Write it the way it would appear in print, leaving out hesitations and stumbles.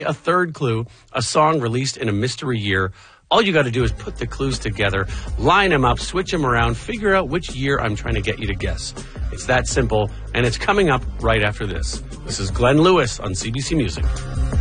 A third clue, a song released in a mystery year. All you got to do is put the clues together, line them up, switch them around, figure out which year I'm trying to get you to guess. It's that simple, and it's coming up right after this. This is Glenn Lewis on CBC Music.